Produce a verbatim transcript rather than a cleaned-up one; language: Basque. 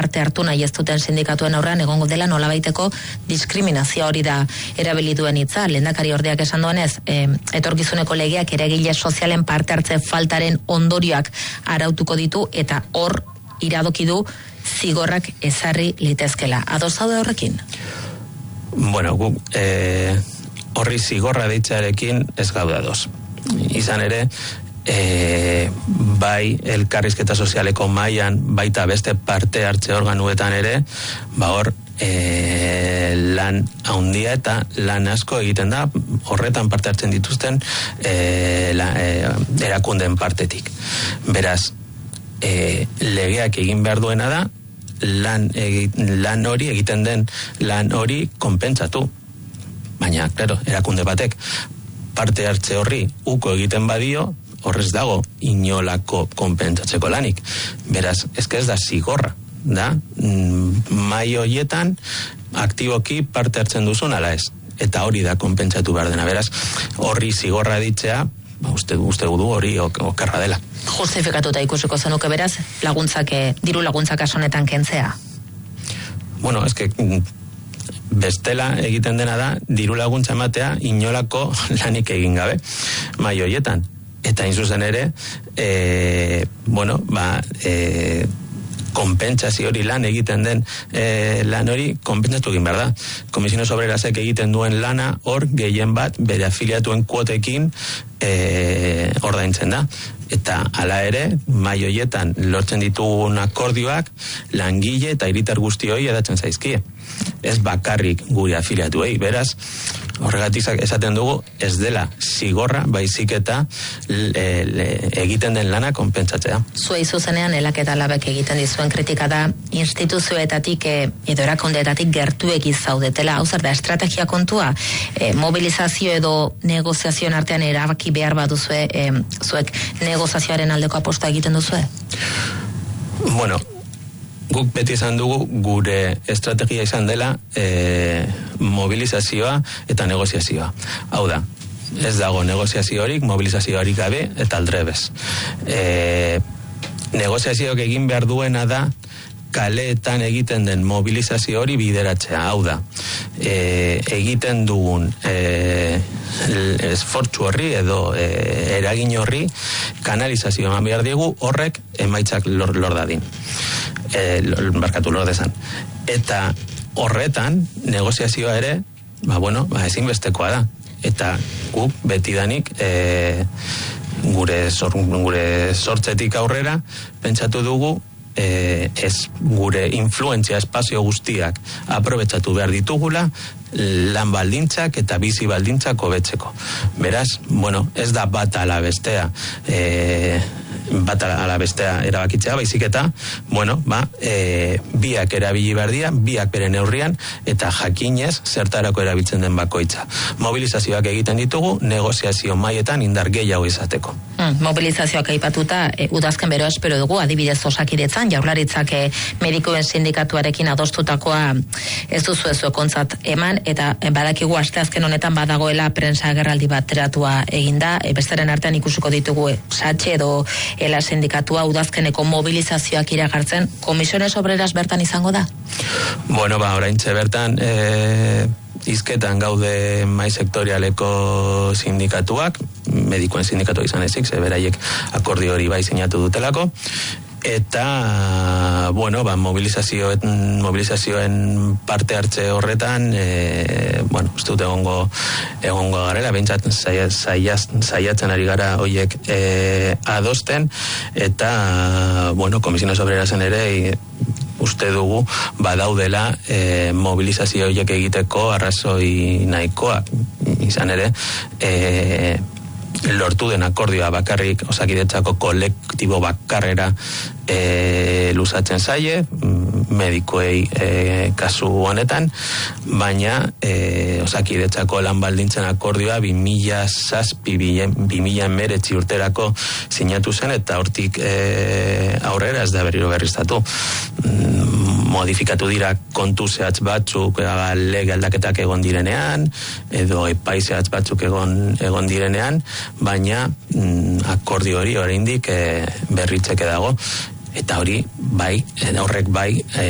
parte hartu nahi ez duten sindikatuen aurrean egongo dela nolabaiteko diskriminazio hori da erabili duen hitza. Lehendakari ordeak esan duenez, e, etorkizuneko legeak eragile sozialen parte hartze faltaren ondorioak arautuko ditu eta hor iradoki du zigorrak ezarri litezkela. Ados zaude horrekin? Bueno, gu, e, horri zigorra deitzarekin ez gaude ados. Izan ere, e, bai elkarrizketa sozialeko mailan, baita beste parte hartze organuetan ere, ba hor, e, lan handia eta lan asko egiten da, horretan parte hartzen dituzten e, la, e, erakundeen partetik. Beraz, e, legeak egin behar duena da, lan, egi, lan hori egiten den lan hori konpentsatu. Baina, claro, erakunde batek parte hartze horri uko egiten badio, horrez dago inolako konpentsatzeko lanik. Beraz, ezke ez da zigorra, da, mai horietan aktiboki parte hartzen duzun ala ez. Eta hori da konpentsatu behar dena. Beraz, horri zigorra ditzea, uste, uste du hori okerra dela. Justifikatuta ikusiko zenuke beraz, laguntzak, diru laguntzak asonetan kentzea? Bueno, eske bestela egiten dena da diru laguntza ematea inolako lanik egin gabe mai hoietan. Eta hain zuzen ere, e, bueno, ba, e, konpentsazio hori lan egiten den e, lan hori konpentsatu egin behar da. Komisiones Obrerasek egiten duen lana hor gehien bat bere afiliatuen kuotekin e, ordaintzen da. Eta hala ere, mai hoietan lortzen ditugun akordioak langile eta hiritar guztioi edatzen zaizkie. Ez bakarrik gure afiliatuei, beraz, horregatik esaten dugu ez dela zigorra, baizik eta le, le, egiten den lana konpentsatzea. Zuei zuzenean elaketa labek egiten dizuen kritika da instituzioetatik e, edo erakundeetatik gertuek izaudetela. Hau zer da, estrategia kontua, e, mobilizazio edo negoziazioen artean erabaki behar baduzue, e, zuek negoziazioaren aldeko aposta egiten duzue? Bueno, guk beti izan dugu gure estrategia izan dela e, mobilizazioa eta negoziazioa. Hau da, ez dago negoziaziorik, mobilizazioarik gabe eta aldrebez. E, negoziazioak egin behar duena da kaleetan egiten den mobilizazio hori bideratzea. Hau da, e, egiten dugun e, esfortzu horri edo e, eragin horri kanalizazio eman behar digu horrek emaitzak lor, lor dadin. E, barkatu lor dezan. Eta horretan negoziazioa ere, ba bueno, ba ezinbestekoa da. Eta guk betidanik e, gure, sor, gure sortzetik aurrera pentsatu dugu e, ez gure influentzia espazio guztiak aprobetxatu behar ditugula lan baldintzak eta bizi baldintzak hobetzeko. Beraz, bueno, ez da bat ala bestea e, bat ala bestea erabakitzea, baizik eta, bueno, ba, e, biak erabili behar dira, biak bere neurrian, eta jakinez zertarako erabiltzen den bakoitza. Mobilizazioak egiten ditugu, negoziazio maietan indar gehiago izateko. Hmm, mobilizazioak aipatuta, e, udazken bero espero dugu, adibidez Osakidetzan, Jaurlaritzak e, medikuen sindikatuarekin adostutakoa ez duzu ezuekontzat eman, eta e, badakigu asteazken honetan badagoela prensa agerraldi bat teratua eginda, e, besteren artean ikusiko ditugu e, Satxe edo Ela sindikatua udazkeneko mobilizazioak iragartzen, Komisiones Obreras bertan izango da? Bueno, ba, oraintxe bertan e, izketan gaude mai sektorialeko sindikatuak, medikuen sindikatua izan ezik, ze beraiek akordio hori bai sinatu dutelako, eta, bueno, ba, mobilizazioen, mobilizazioen parte hartze horretan, e, bueno, uste dut egongo, egongo garela, behintzat saiatzen ari gara hoiek e, adosten, eta, bueno, Komisiones Obrerasen ere, e, uste dugu badaudela e, mobilizazio horiek egiteko arrazoi nahikoa, izan ere, e, lortu den akordioa bakarrik Osakidetzako kolektibo bakarrera e, luzatzen zaie, medikuei e, kasu honetan, baina e, Osakidetzako lan baldintzen akordioa bi mila zazpi, bi mila hemeretzi urterako sinatu zen, eta hortik e, aurrera ez da berriro berriztatu. Modifikatu dira kontu zehatz batzuk lege aldaketak egon direnean, edo epai zehatz batzuk egon, egon direnean, baina mm, akordio hori oraindik e, berritzeke dago, eta hori bai, horrek bai